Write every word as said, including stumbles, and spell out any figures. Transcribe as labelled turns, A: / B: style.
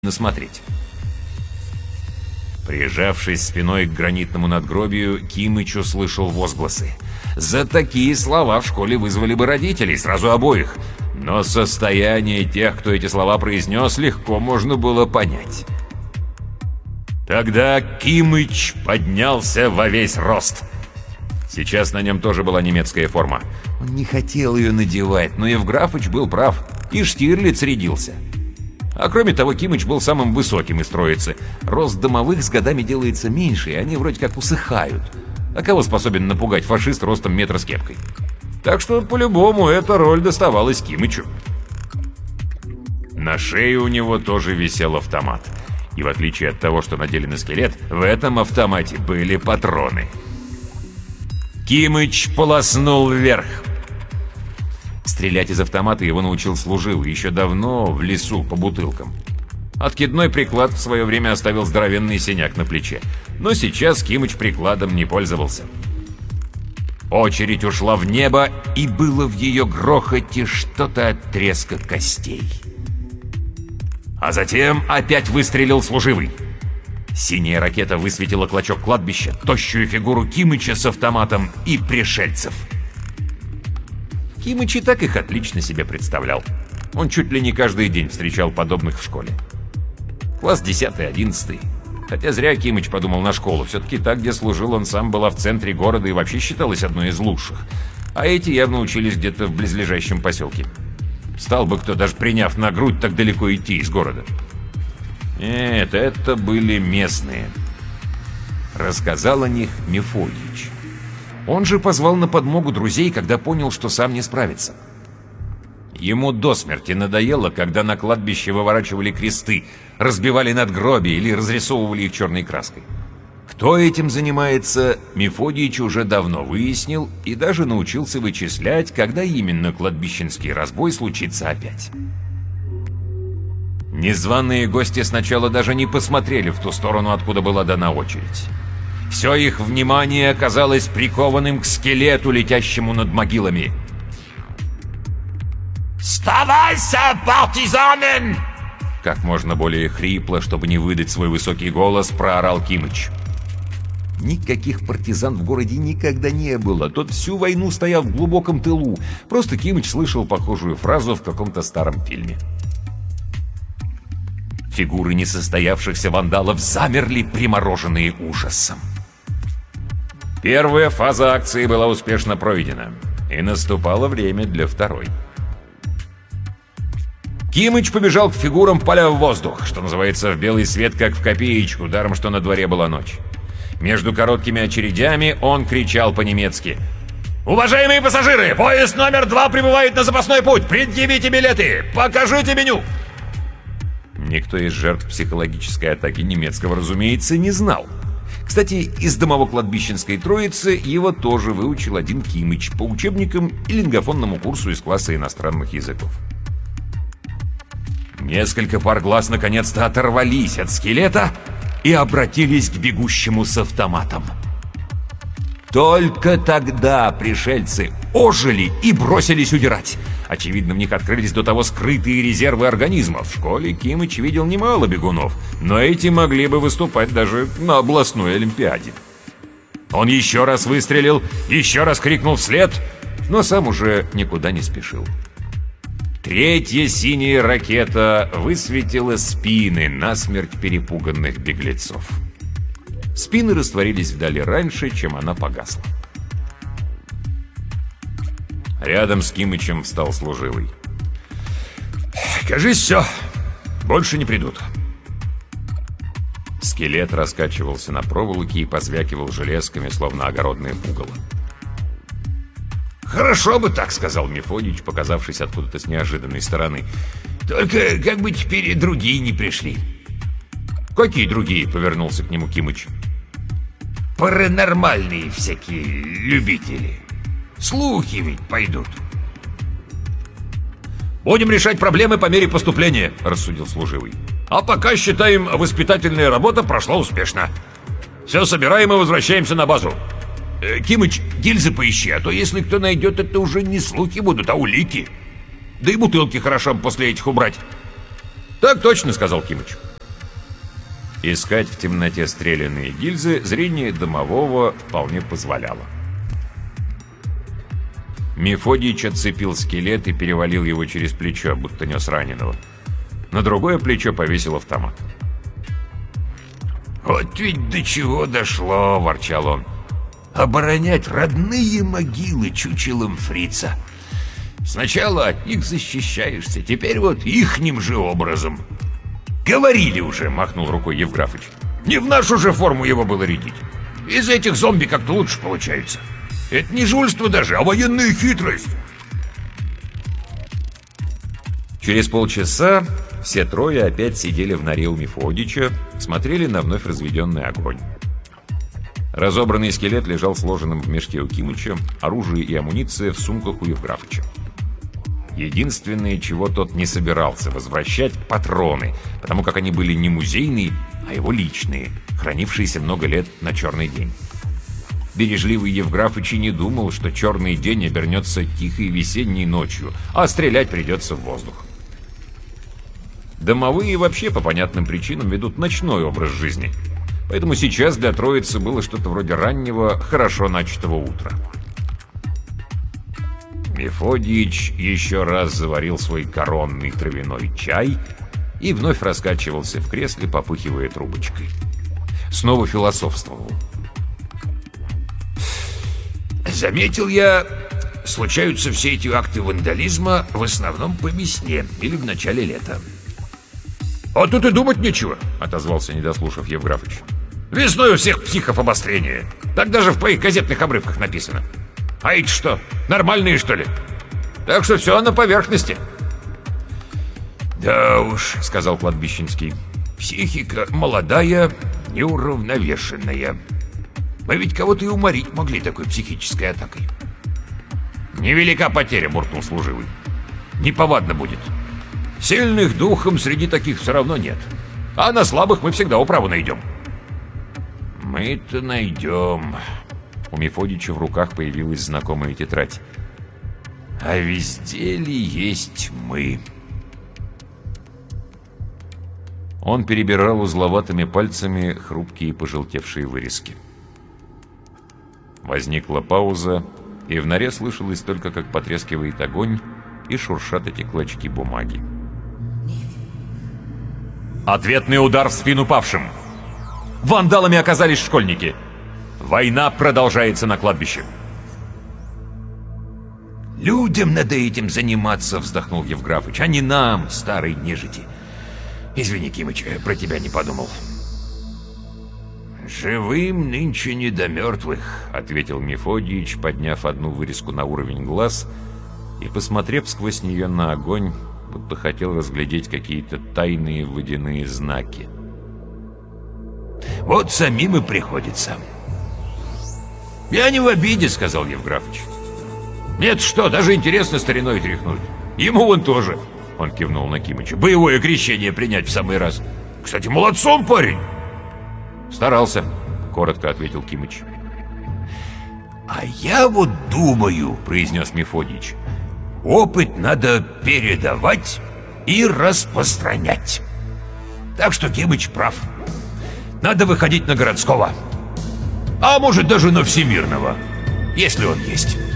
A: насмотреть. Прижавшись спиной к гранитному надгробию, Кимыч услышал возгласы. За такие слова в школе вызвали бы родителей, сразу обоих. Но состояние тех, кто эти слова произнес, легко можно было понять. Тогда Кимыч поднялся во весь рост. Сейчас на нем тоже была немецкая форма. Он не хотел ее надевать, но Евграфыч был прав, и Штирлиц рядился. А кроме того, Кимыч был самым высоким из троицы. Рост домовых с годами делается меньше, и они вроде как усыхают. А кого способен напугать фашист ростом метра с кепкой? Так что, по-любому, эта роль доставалась Кимычу. На шее у него тоже висел автомат. И в отличие от того, что надели на скелет, в этом автомате были патроны. Кимыч полоснул вверх. Стрелять из автомата его научил служивый еще давно в лесу по бутылкам. Откидной приклад в свое время оставил здоровенный синяк на плече. Но сейчас Кимыч прикладом не пользовался. Очередь ушла в небо, и было в ее грохоте что-то от треска костей. А затем опять выстрелил служивый. Синяя ракета высветила клочок кладбища, тощую фигуру Кимыча с автоматом и пришельцев. Кимыч и так их отлично себе представлял. Он чуть ли не каждый день встречал подобных в школе. Класс десятый, одиннадцатый. Хотя зря Кимыч подумал на школу. Все-таки та, где служил он сам, была в центре города и вообще считалась одной из лучших. А эти явно учились где-то в близлежащем поселке. Стал бы кто, даже приняв на грудь, так далеко идти из города. Нет, это были местные. Рассказал о них Мефодич. Он же позвал на подмогу друзей, когда понял, что сам не справится. Ему до смерти надоело, когда на кладбище выворачивали кресты, разбивали надгробия или разрисовывали их черной краской. Кто этим занимается, Мефодич уже давно выяснил и даже научился вычислять, когда именно кладбищенский разбой случится опять. Незваные гости сначала даже не посмотрели в ту сторону, откуда была дана очередь. Все их внимание оказалось прикованным к скелету, летящему над могилами. «Вставайся, партизанин!» Как можно более хрипло, чтобы не выдать свой высокий голос, проорал Кимыч. Никаких партизан в городе никогда не было. Тот всю войну стоял в глубоком тылу. Просто Кимыч слышал похожую фразу в каком-то старом фильме. Фигуры несостоявшихся вандалов замерли, примороженные ужасом. Первая фаза акции была успешно пройдена, и наступало время для второй. Кимыч побежал к фигурам, поля в воздух, что называется, в белый свет, как в копеечку, даром что на дворе была ночь. Между короткими очередями он кричал по-немецки: «Уважаемые пассажиры, поезд номер два прибывает на запасной путь! Предъявите билеты! Покажите меню!» Никто из жертв психологической атаки немецкого, разумеется, не знал. Кстати, из домово-кладбищенской троицы его тоже выучил один Кимыч по учебникам и лингофонному курсу из класса иностранных языков. Несколько пар глаз наконец-то оторвались от скелета и обратились к бегущему с автоматом. Только тогда пришельцы ожили и бросились удирать. Очевидно, в них открылись до того скрытые резервы организма. В школе Кимыч видел немало бегунов, но эти могли бы выступать даже на областной олимпиаде. Он еще раз выстрелил, еще раз крикнул вслед, но сам уже никуда не спешил. Третья синяя ракета высветила спины насмерть перепуганных беглецов. Спины растворились вдали раньше, чем она погасла. Рядом с Кимычем встал служивый. «Кажись, все. Больше не придут». Скелет раскачивался на проволоке и позвякивал железками, словно огородное пугало. «Хорошо бы так», — сказал Мефодич, показавшись откуда-то с неожиданной стороны. «Только как бы теперь и другие не пришли». «Какие другие?» — повернулся к нему Кимыч. «Паранормальные всякие любители. Слухи ведь пойдут». «Будем решать проблемы по мере поступления», — рассудил служивый. «А пока, считаем, воспитательная работа прошла успешно. Все собираем и возвращаемся на базу. Э, Кимыч, гильзы поищи, а то если кто найдет, это уже не слухи будут, а улики. Да и бутылки хорошо бы после этих убрать». «Так точно», — сказал Кимыч. Искать в темноте стрелянные гильзы зрение домового вполне позволяло. Мефодич отцепил скелет и перевалил его через плечо, будто нес раненого. На другое плечо повесил автомат.
B: «Вот ведь до чего дошло!» — ворчал он. «Оборонять родные могилы чучелом фрица. Сначала от них защищаешься, теперь вот ихним же образом». «Говорили уже!» — махнул рукой Евграфыч. «Не в нашу же форму его было рядить. Из этих зомби как-то лучше получается. Это не жульство даже, а военная хитрость».
A: Через полчаса все трое опять сидели в норе у Мефодича, смотрели на вновь разведенный огонь. Разобранный скелет лежал сложенным в мешке у Кимыча, оружие и амуниция в сумках у Евграфыча. Единственное, чего тот не собирался возвращать — патроны, потому как они были не музейные, а его личные, хранившиеся много лет на черный день. Бережливый Евграфыч и не думал, что черный день обернется тихой весенней ночью, а стрелять придется в воздух. Домовые вообще по понятным причинам ведут ночной образ жизни, поэтому сейчас для троицы было что-то вроде раннего, хорошо начатого утра. Мефодич еще раз заварил свой коронный травяной чай и вновь раскачивался в кресле, попыхивая трубочкой. Снова философствовал.
B: «Заметил я, случаются все эти акты вандализма в основном по весне или в начале лета».
A: «А тут и думать нечего», — отозвался, не дослушав Евграфыч. «Весной у всех психов обострение. Так даже в твоих газетных обрывках написано. А эти что, нормальные, что ли? Так что все на поверхности».
B: «Да уж», — сказал кладбищенский, — «психика молодая, неуравновешенная. Мы ведь кого-то и уморить могли такой психической атакой».
A: «Невелика потеря», — буркнул служивый. «Неповадно будет.
B: Сильных духом среди таких все равно нет. А на слабых мы всегда управу найдем».
A: «Мы-то найдем». У Мефодича в руках появилась знакомая тетрадь.
B: «А везде ли есть мы?»
A: Он перебирал узловатыми пальцами хрупкие пожелтевшие вырезки. Возникла пауза, и в норе слышалось только, как потрескивает огонь и шуршат эти клочки бумаги. Ответный удар в спину павшим. Вандалами оказались школьники. Война продолжается на кладбище.
B: «Людям надо этим заниматься», — вздохнул Евграфыч, — «а не нам, старой нежити. Извини, Кимыч, про тебя не подумал». «Живым нынче не до мертвых», — ответил Мефодич, подняв одну вырезку на уровень глаз и посмотрев сквозь нее на огонь, будто хотел разглядеть какие-то тайные водяные знаки. «Вот самим и приходится». «Я не в обиде», — сказал Евграфыч. «Нет, что, даже интересно стариной тряхнуть. Ему вон тоже», — он кивнул на Кимыча, — «боевое крещение принять в самый раз. Кстати, молодцом, парень».
A: «Старался», — коротко ответил Кимыч.
B: «А я вот думаю», — произнес Мефодич, — «опыт надо передавать и распространять. Так что Кимыч прав. Надо выходить на городского. А может, даже на всемирного, если он есть».